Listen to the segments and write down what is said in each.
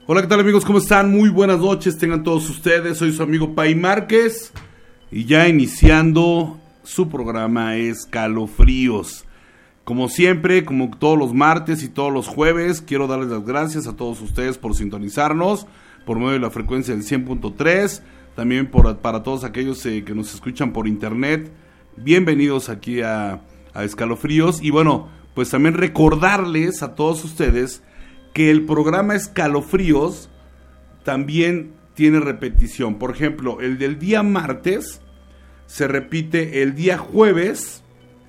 Hola, ¿qué tal amigos? ¿Cómo están? Muy buenas noches, tengan todos ustedes. Soy su amigo Pai Márquez y ya iniciando su programa Escalofríos. Como siempre, como todos los martes y todos los jueves, quiero darles las gracias a todos ustedes por sintonizarnos por medio de la frecuencia del 100.3, también para todos aquellos que nos escuchan por internet. Bienvenidos aquí a Escalofríos. Y bueno, pues también recordarles a todos ustedes que el programa Escalofríos también tiene repetición. Por ejemplo, el del día martes se repite el día jueves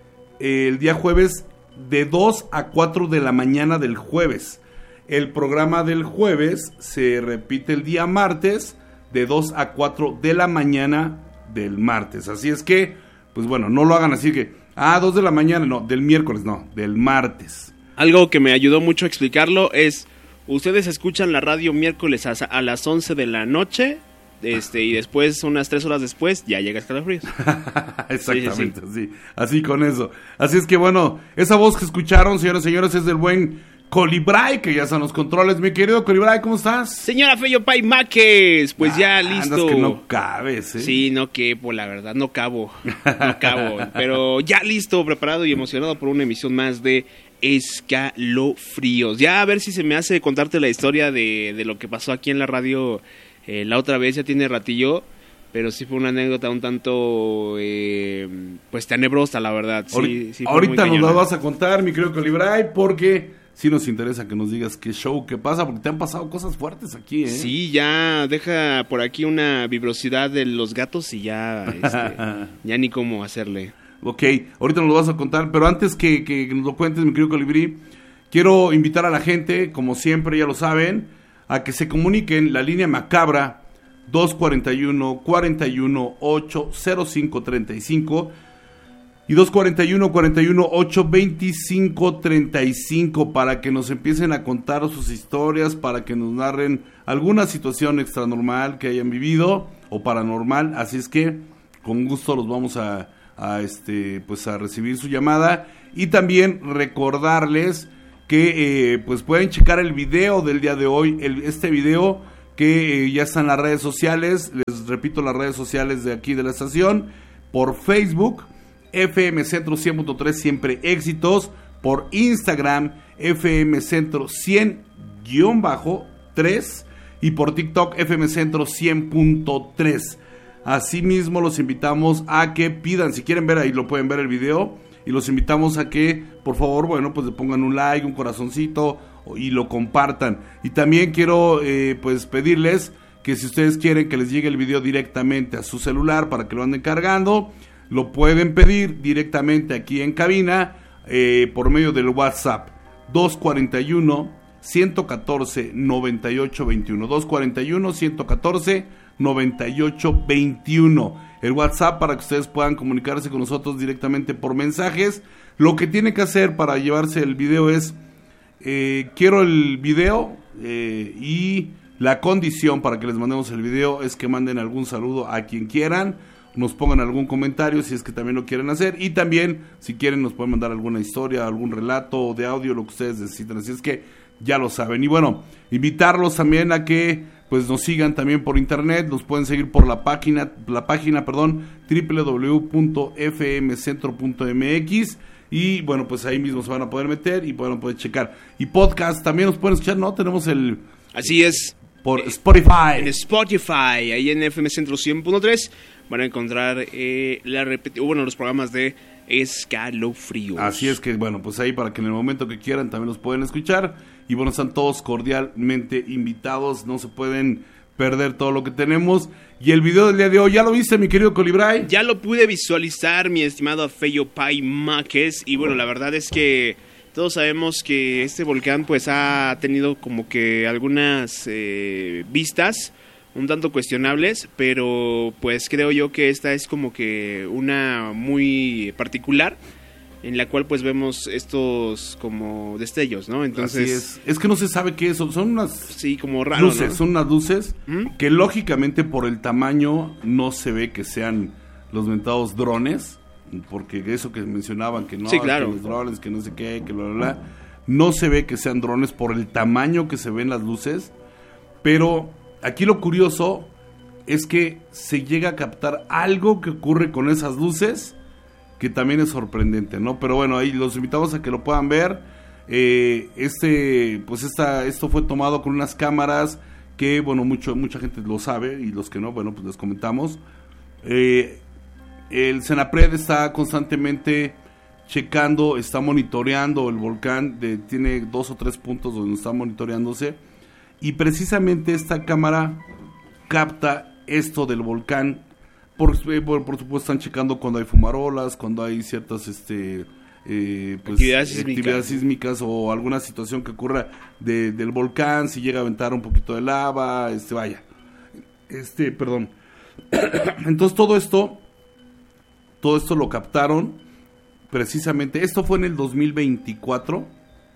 de 2 a 4 de la mañana del jueves. El programa del jueves se repite el día martes de 2 a 4 de la mañana del martes. Así es que, pues bueno, no lo hagan así que, 2 de la mañana, no, del miércoles, no, del martes. Algo que me ayudó mucho a explicarlo es, ustedes escuchan la radio miércoles a las 11 de la noche, y después, unas 3 horas después, ya llega Escalofríos. Exactamente, sí. Así con eso. Así es que bueno, esa voz que escucharon, señoras y señores, es del buen Colibray, que ya están los controles. Mi querido Colibray, ¿cómo estás? Señora Feyo Pai Márquez, pues ya listo. Andas que no cabes, ¿eh? Sí, no quepo, la verdad, no cabo. Pero ya listo, preparado y emocionado por una emisión más de Escalofríos. Ya a ver si se me hace contarte la historia de lo que pasó aquí en la radio la otra vez, ya tiene ratillo, pero sí fue una anécdota un tanto pues tenebrosa, la verdad. Sí, ahorita nos la vas a contar, mi querido Colibray, porque sí nos interesa que nos digas qué show, qué pasa, porque te han pasado cosas fuertes aquí, ¿eh? Sí, ya deja por aquí una vibrosidad de los gatos y ya ya ni cómo hacerle. Ok, ahorita nos lo vas a contar, pero antes que nos lo cuentes, mi querido Colibrí, quiero invitar a la gente, como siempre ya lo saben, a que se comuniquen la línea macabra 241-41-80535 y 241-41-82535 para que nos empiecen a contar sus historias, para que nos narren alguna situación extranormal que hayan vivido o paranormal. Así es que con gusto los vamos a recibir su llamada, y también recordarles que pues pueden checar el video del día de hoy, este video que ya está en las redes sociales. Les repito, las redes sociales de aquí de la estación: por Facebook, FM Centro 100.3 siempre éxitos; por Instagram, FM Centro 100-3; y por TikTok, FM Centro 100.3. Asimismo, los invitamos a que pidan, si quieren ver ahí, lo pueden ver el video, y los invitamos a que, por favor, bueno, pues le pongan un like, un corazoncito, y lo compartan. Y también quiero, pues, pedirles que si ustedes quieren que les llegue el video directamente a su celular para que lo anden cargando, lo pueden pedir directamente aquí en cabina, por medio del WhatsApp 241-114-9821, 241-114-9821, el WhatsApp para que ustedes puedan comunicarse con nosotros directamente por mensajes. Lo que tiene que hacer para llevarse el video es, quiero el video, y la condición para que les mandemos el video es que manden algún saludo a quien quieran, nos pongan algún comentario si es que también lo quieren hacer, y también si quieren nos pueden mandar alguna historia, algún relato de audio, lo que ustedes necesiten. Así es que ya lo saben. Y bueno, invitarlos también a que pues nos sigan también por internet. Nos pueden seguir por la página www.fmcentro.mx, y bueno, pues ahí mismo se van a poder meter y van a poder checar. Y podcast también nos pueden escuchar, ¿no? Tenemos el... Así es. Por Spotify. En Spotify, ahí en FM Centro 100.3 van a encontrar los programas de Escalofríos. Así es que, bueno, pues ahí para que en el momento que quieran también los pueden escuchar. Y bueno, están todos cordialmente invitados, no se pueden perder todo lo que tenemos. Y el video del día de hoy, ¿ya lo viste, mi querido Colibray? Ya lo pude visualizar, mi estimado Feyo Pai Márquez. Y bueno, la verdad es que todos sabemos que este volcán pues ha tenido como que algunas vistas un tanto cuestionables, pero pues creo yo que esta es como que una muy particular, en la cual pues vemos estos como destellos, ¿no? Entonces es que no se sabe qué es, son unas como raro, luces, ¿no? Son unas luces que lógicamente por el tamaño no se ve que sean los mentados drones, porque eso que mencionaban que no, sí, claro, que los drones, que no sé qué, que bla bla bla, no se ve que sean drones por el tamaño que se ven las luces. Pero aquí lo curioso es que se llega a captar algo que ocurre con esas luces, que también es sorprendente, ¿no? Pero bueno, ahí los invitamos a que lo puedan ver. Esto fue tomado con unas cámaras que, bueno, mucha gente lo sabe, y los que no, bueno, pues les comentamos. El Senapred está constantemente checando, está monitoreando el volcán, tiene 2 o 3 puntos donde está monitoreándose, y precisamente esta cámara capta esto del volcán. Por supuesto están checando cuando hay fumarolas, cuando hay ciertas actividades sísmicas o alguna situación que ocurra del volcán, si llega a aventar un poquito de lava, perdón. Entonces todo esto lo captaron precisamente. Esto fue en el 2024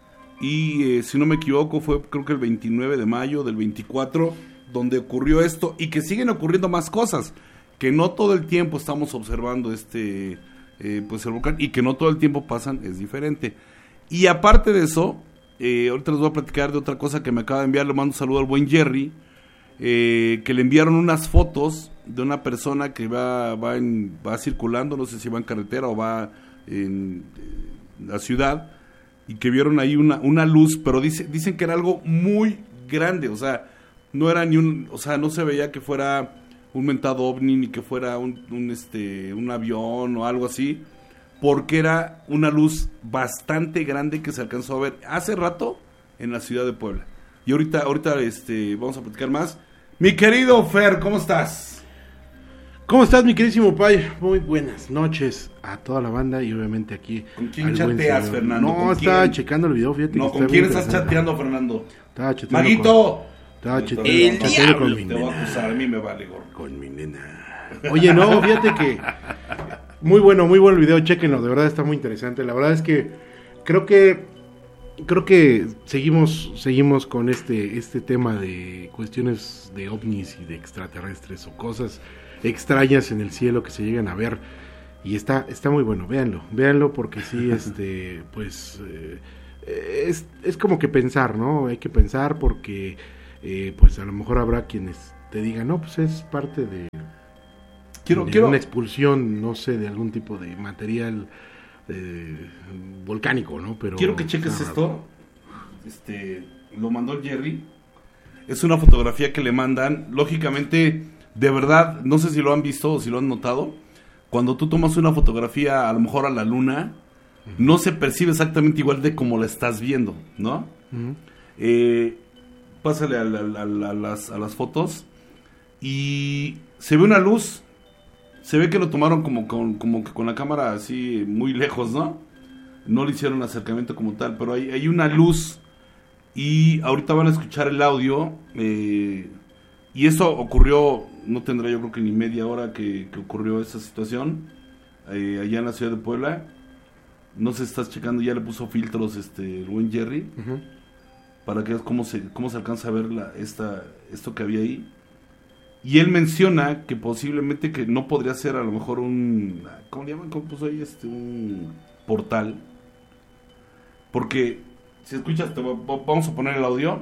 y si no me equivoco fue creo que el 29 de mayo del 24 donde ocurrió esto, y que siguen ocurriendo más cosas, que no todo el tiempo estamos observando el volcán, y que no todo el tiempo pasan, es diferente. Y aparte de eso, ahorita les voy a platicar de otra cosa que me acaba de enviar. Le mando un saludo al buen Jerry, que le enviaron unas fotos de una persona que va circulando, no sé si va en carretera o va en la ciudad, y que vieron ahí una luz, pero dicen que era algo muy grande, o sea, no era no se veía que fuera un mentado ovni, ni que fuera un avión o algo así, porque era una luz bastante grande que se alcanzó a ver hace rato en la ciudad de Puebla. Y ahorita vamos a platicar más. Mi querido Fer, ¿cómo estás? ¿Cómo estás, mi queridísimo Pai? Muy buenas noches a toda la banda y obviamente aquí. ¿Con quién chateas, Fernando? No, estaba checando el video, fíjate. No, ¿con quién estás chateando, Fernando? Estaba chateando. ¡Maguito! Estaba chateando con mi nena. Te voy a acusar, a mí me vale, gorro. Con mi nena. Oye, no, fíjate que muy bueno el video, chéquenlo, de verdad está muy interesante. La verdad es que creo que seguimos con este tema de cuestiones de ovnis y de extraterrestres o cosas extrañas en el cielo que se llegan a ver, y está muy bueno. Véanlo porque sí, es como que pensar, ¿no? Hay que pensar porque pues a lo mejor habrá quienes te digan, no, pues es parte de una expulsión, no sé, de algún tipo de material volcánico, ¿no? Pero quiero que cheques esto. Lo mandó el Jerry. Es una fotografía que le mandan. Lógicamente, de verdad, no sé si lo han visto o si lo han notado. Cuando tú tomas una fotografía, a lo mejor a la luna, no se percibe exactamente igual de como la estás viendo, ¿no? Pásale a las fotos y se ve una luz. Se ve que lo tomaron como que con la cámara así muy lejos, ¿no? No le hicieron acercamiento como tal, pero hay una luz. Y ahorita van a escuchar el audio. Y eso ocurrió, no tendrá yo creo que ni media hora que ocurrió esa situación, allá en la ciudad de Puebla. No sé si estás checando, ya le puso filtros el buen Jerry, para que veas cómo se alcanza a ver esto que había ahí. Y él menciona que posiblemente que no podría ser a lo mejor ¿cómo le llaman? ¿Cómo puso ahí? Un portal. Porque si escuchas, vamos a poner el audio.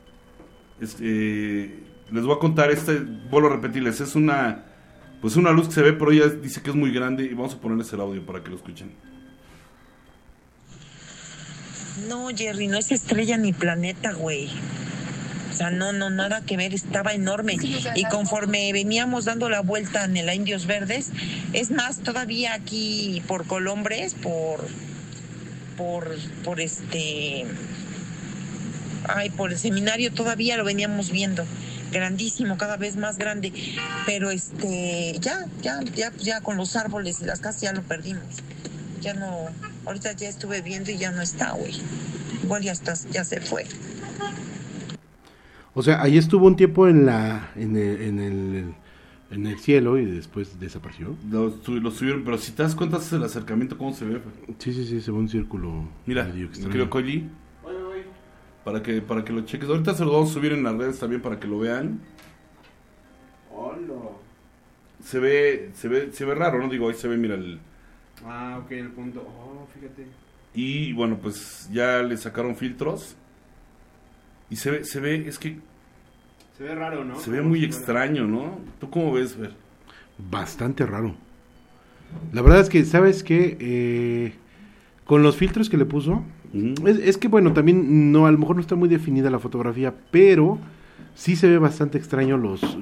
Les voy a contar, vuelvo a repetirles, es una luz que se ve, pero ella dice que es muy grande, y vamos a ponerles el audio para que lo escuchen. No, Jerry, no es estrella ni planeta, güey. O sea, no, nada que ver, estaba enorme. Y conforme veníamos dando la vuelta en el Indios Verdes, es más, todavía aquí por Colombres, por el seminario, todavía lo veníamos viendo. Grandísimo, cada vez más grande. Pero ya con los árboles y las casas ya lo perdimos. Ya no, ahorita ya estuve viendo y ya no está, güey. Igual ya se fue. O sea, ahí estuvo un tiempo en el cielo y después desapareció. Lo subieron, pero si te das cuenta es el acercamiento, cómo se ve. Sí, se ve un círculo. Mira, creo Coily, para que lo cheques. Ahorita se lo vamos a subir en las redes también para que lo vean. Hola. Se ve raro, ¿no? Digo, ahí se ve, mira ok, el punto. Fíjate. Y bueno, pues ya le sacaron filtros. Y se ve, es que Se ve raro, ¿no? Se ve muy extraño, ¿no? ¿Tú cómo ves, Ver? Bastante raro. La verdad es que, ¿sabes qué? Con los filtros que le puso, es que bueno, también no, a lo mejor no está muy definida la fotografía, pero sí se ve bastante extraño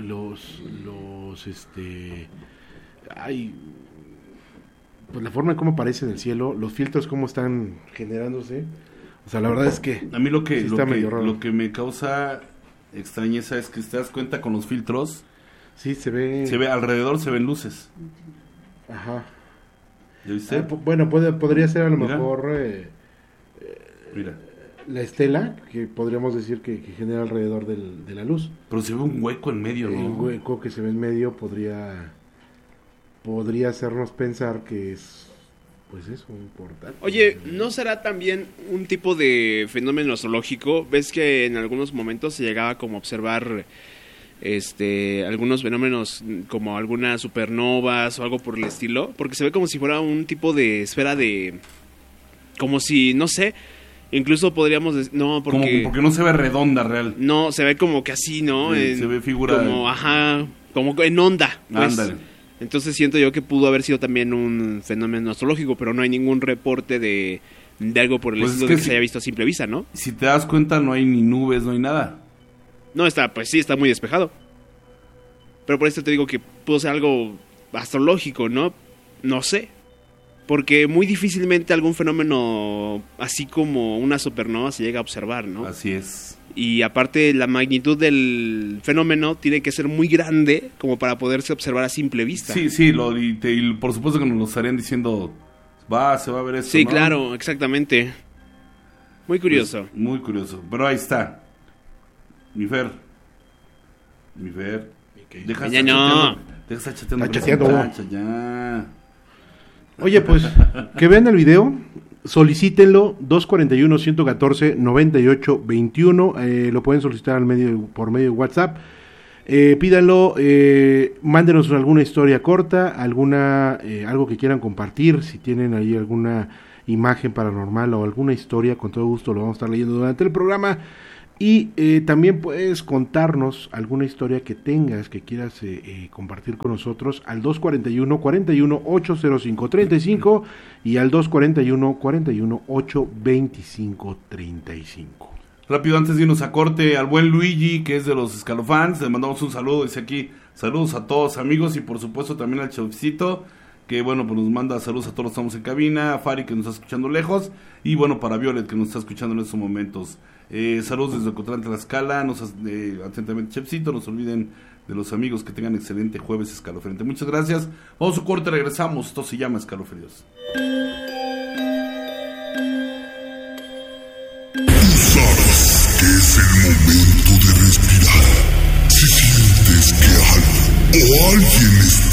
pues la forma en cómo aparece en el cielo, los filtros cómo están generándose. O sea, la verdad es que A mí lo que, sí lo está que, medio raro. lo que me causa extrañeza es que si te das cuenta con los filtros, Sí, se ve. alrededor se ven luces. Ajá. ¿Ya viste? Bueno, podría ser a lo Mira. mejor Mira. la estela, que podríamos decir que genera alrededor de la luz. Pero se ve un hueco en medio, El ¿no? hueco que se ve en medio podría hacernos pensar que es, pues eso, un portal. Oye, ¿no será también un tipo de fenómeno astrológico? ¿Ves que en algunos momentos se llegaba como a observar algunos fenómenos como algunas supernovas o algo por el estilo? Porque se ve como si fuera un tipo de esfera de... como si, no sé, incluso podríamos decir... No, porque... Porque no se ve redonda real. No, se ve como que así, ¿no? Sí, se ve figura como, ajá, como en onda. Pues. Ándale. Entonces siento yo que pudo haber sido también un fenómeno astrológico, pero no hay ningún reporte de algo por el Pues estilo es que de que sí. se haya visto a simple vista, ¿no? Si te das cuenta, no hay ni nubes, no hay nada. No, pues sí, está muy despejado. Pero por eso te digo que pudo ser algo astrológico, ¿no? No sé. Porque muy difícilmente algún fenómeno así como una supernova se llega a observar, ¿no? Así es. Y aparte la magnitud del fenómeno tiene que ser muy grande como para poderse observar a simple vista. Sí, y por supuesto que nos lo estarían diciendo, se va a ver esto, Sí, ¿no? claro, exactamente. Muy curioso. Pues, muy curioso. Pero ahí está. Mi Fer. Deja Ya estar no. chateando. Deja de estar chateando. Está con esa chateando. muchacha, ya. Oye, pues, que vean el video, solicítenlo, 241-114-9821, lo pueden solicitar por medio de WhatsApp, pídanlo, mándenos alguna historia corta, algo que quieran compartir, si tienen ahí alguna imagen paranormal o alguna historia, con todo gusto lo vamos a estar leyendo durante el programa. Y también puedes contarnos alguna historia que tengas, que quieras compartir con nosotros al 241-41-805-35 y al 241-41-825-35. Rápido, antes de irnos a corte, al buen Luigi, que es de los Escalofans, le mandamos un saludo, dice aquí, saludos a todos amigos y por supuesto también al Chofcito, que bueno, pues nos manda saludos a todos los que estamos en cabina, a Fari que nos está escuchando lejos, y bueno, para Violet que nos está escuchando en estos momentos. Saludos desde Ocotlán, Tlaxcala, atentamente Chefcito, no se olviden de los amigos, que tengan excelente jueves escalofriante. Muchas gracias, vamos a su corte, regresamos, esto se llama Escalofríos. Sabes que es el momento de respirar. Si sientes que algo o alguien está